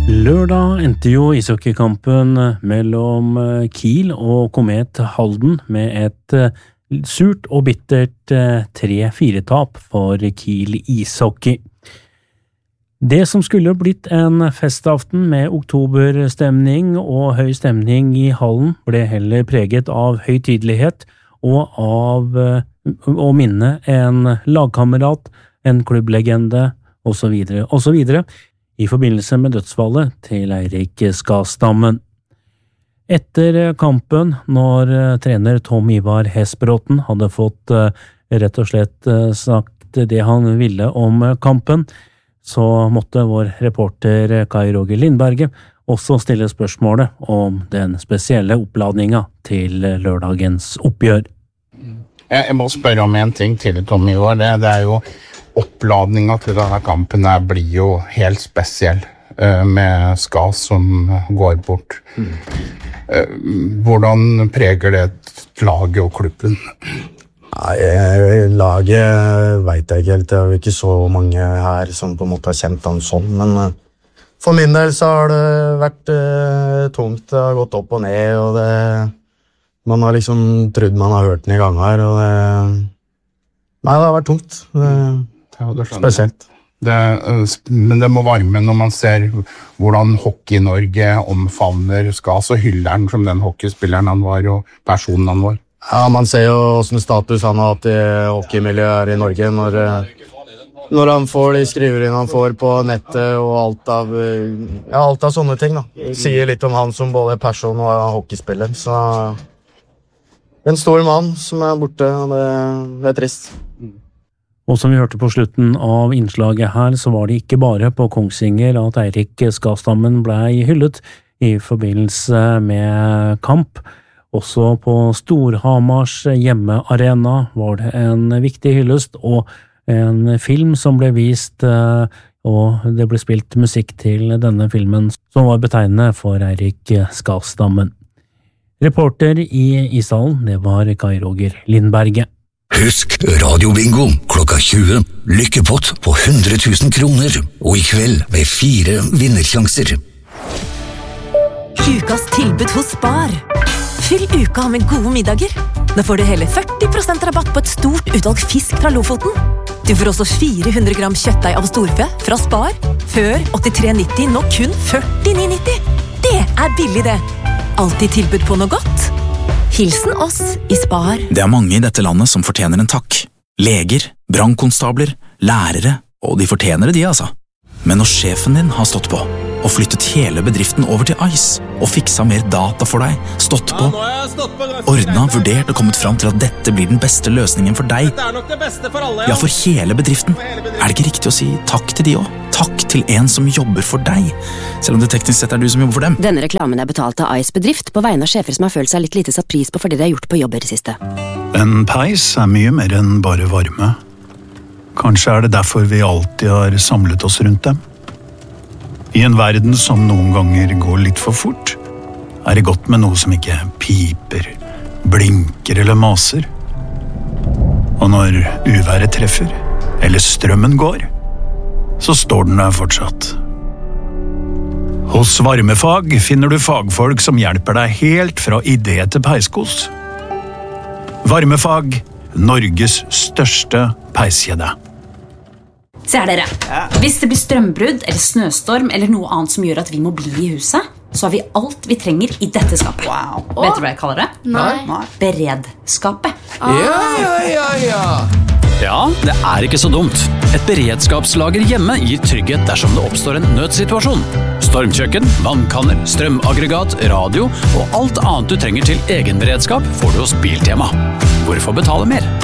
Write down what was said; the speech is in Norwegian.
Lørdag endte jo ishockeykampen mellom Kiel og Komet Halden med et surt og bittert 3-4-tap for Kiel ishockey. Det som skulle blitt en festaften med oktoberstemning og høy stemning i hallen ble heller preget av høytidelighet og av å minne en lagkamerat, en klubblegende og så videre, i forbindelse med dødsfallet til Eirik Skastammen. Etter kampen, når trener Tom Ivar Hesbråten hadde fått rett og slett sagt det han ville om kampen, så måtte vår reporter Kai Roger Lindberget også stille spørsmålet om den spesielle oppladninga til lørdagens oppgjør. Jeg må spørre om en ting til, Tom Ivar. Det jo oppladninga til denne kampen blir jo helt spesiell med Skas som går bort. Hvordan preger det laget og klubben? Laget vet jeg ikke helt. Det jo ikke så mange her som på en måte har kjent han sånn, men for min del så har det vært tungt. Det har gått opp og ned, og man har liksom trodd man har hørt den i gang her, og det har vært tungt. Spesielt. Men det må varme når man ser hvordan Hockey-Norge omfavner Skas og hyller han som den hockeyspilleren han var og personen han var. Ja, man ser jo hvordan status han har hatt i hockeymiljøet i Norge når han får de skriveriene han får på nettet og alt av sånne ting da. Det sier litt om han som både person og hockeyspiller, så en stor mann som borte, og det trist. Og som vi hørte på slutten av innslaget her, så var det ikke bare på Kongsvinger at Eirik Skastammen ble hyllet i forbindelse med kamp. Også på Storhamars hjemmearena var det en viktig hyllest, og en film som ble vist, og det ble spilt musikk til denne filmen, som var betegnende for Eirik Skastammen. Reporter i Ishallen, det var Kai Roger Lindberget. Husk radiobingo klokka 20. Lykkepott på 100 000 kroner, og i kveld med 4 vinnersjanser. Ukas tilbud hos Spar. Fyll uka med gode middager. Nå får du hele 40% rabatt på et stort utvalg fisk fra Lofoten. Du får også 400 gram kjøttdeig av storfe fra Spar. Før 83,90, nå kun 49,90. Det billig det. Alltid tilbud på noe godt. Hilsen oss i Spar. Det mange i dette landet som fortjener en takk. Leger, brannkonstabler, lærere, og de fortjener det de, altså. Men når sjefen din har stått på, og flyttet hele bedriften over til Ice, og fiksa mer data for deg, stått på, ordnet, vurdert og kommet fram til at dette blir den beste løsningen for deg. Dette nok det beste for alle, ja, for hele bedriften. Det ikke riktig å si takk til de også? Takk til en som jobber for deg, selv om det teknisk sett du som jobber for dem. Denne reklamen betalt av Ice bedrift på vegne av sjefer som har følt seg litt lite satt pris på fordi de har gjort på jobb i det siste. En peis mye mer enn bare varme. Kanskje det derfor vi alltid har samlet oss rundt dem. I en verden som noen ganger går litt for fort, det godt med noe som ikke piper, blinker eller maser. Og når uværet treffer, eller strømmen går, så står den der fortsatt. Hos Varmefag finner du fagfolk som hjelper deg helt fra idé til peiskos. Varmefag, Norges største peiskjede. Se her dere, hvis det blir strømbrudd eller snøstorm eller noe annet som gjør at vi må bli i huset, så har vi alt vi trenger i dette skapet. Wow. Vet du hva jeg kaller det? Nei. Beredskapet. Ja, det ikke så dumt. Et beredskapslager hjemme gir trygghet dersom det oppstår en nødsituasjon. Stormkjøkken, vannkanner, strømaggregat, radio og alt annet du trenger til egen beredskap får du hos Biltema. Hvorfor betale mer?